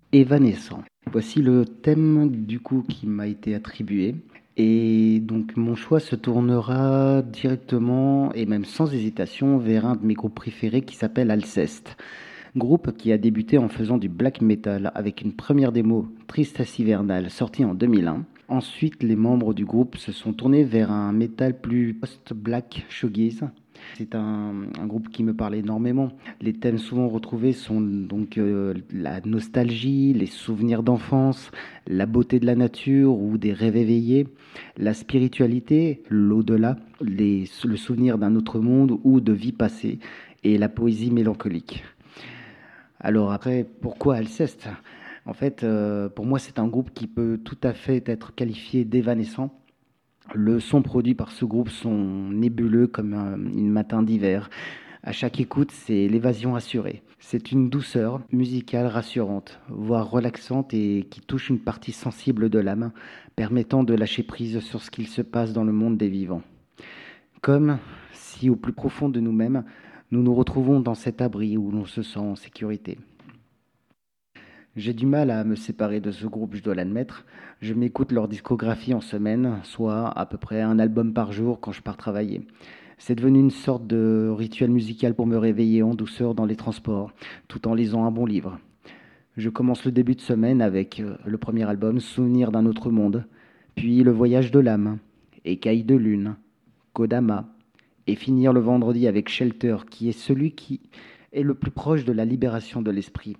Évanescent. Voici le thème du coup qui m'a été attribué. Et donc mon choix se tournera directement et même sans hésitation vers un de mes groupes préférés qui s'appelle Alceste. Groupe qui a débuté en faisant du black metal avec une première démo Tristesse hivernale sortie en 2001. Ensuite, les membres du groupe se sont tournés vers un metal plus post-black shoegaze. C'est un groupe qui me parle énormément. Les thèmes souvent retrouvés sont donc la nostalgie, les souvenirs d'enfance, la beauté de la nature ou des rêves éveillés, la spiritualité, l'au-delà, le souvenir d'un autre monde ou de vie passée et la poésie mélancolique. Alors après, pourquoi Alceste? En fait, pour moi, c'est un groupe qui peut tout à fait être qualifié d'évanescent. Le son produit par ce groupe sont nébuleux comme une matin d'hiver. À chaque écoute, c'est l'évasion assurée. C'est une douceur musicale rassurante, voire relaxante et qui touche une partie sensible de l'âme, permettant de lâcher prise sur ce qu'il se passe dans le monde des vivants. Comme si au plus profond de nous-mêmes, nous nous retrouvons dans cet abri où l'on se sent en sécurité. J'ai du mal à me séparer de ce groupe, je dois l'admettre. Je m'écoute leur discographie en semaine, soit à peu près un album par jour quand je pars travailler. C'est devenu une sorte de rituel musical pour me réveiller en douceur dans les transports, tout en lisant un bon livre. Je commence le début de semaine avec le premier album, Souvenir d'un autre monde, puis Le voyage de l'âme, Écailles de lune, Kodama, et finir le vendredi avec Shelter, qui est celui qui est le plus proche de la libération de l'esprit.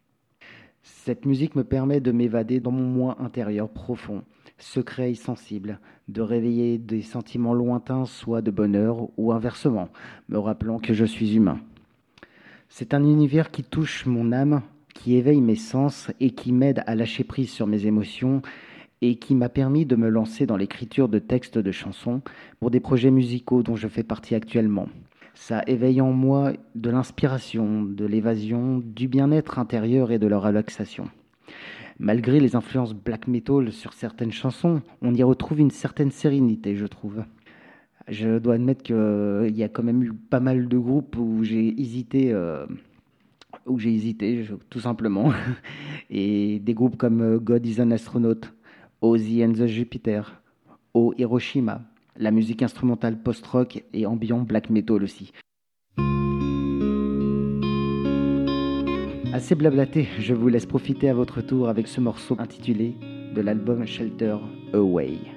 Cette musique me permet de m'évader dans mon moi intérieur profond, secret et sensible, de réveiller des sentiments lointains, soit de bonheur ou inversement, me rappelant que je suis humain. C'est un univers qui touche mon âme, qui éveille mes sens et qui m'aide à lâcher prise sur mes émotions et qui m'a permis de me lancer dans l'écriture de textes de chansons pour des projets musicaux dont je fais partie actuellement. Ça éveille en moi de l'inspiration, de l'évasion, du bien-être intérieur et de la relaxation. Malgré les influences black metal sur certaines chansons, on y retrouve une certaine sérénité, je trouve. Je dois admettre qu'il y a quand même eu pas mal de groupes où j'ai hésité, tout simplement. Et des groupes comme God is an Astronaut, Ozzy and the Jupiter, O Hiroshima, la musique instrumentale post-rock et ambiant black metal aussi. Assez blablaté, je vous laisse profiter à votre tour avec ce morceau intitulé de l'album Shelter Away.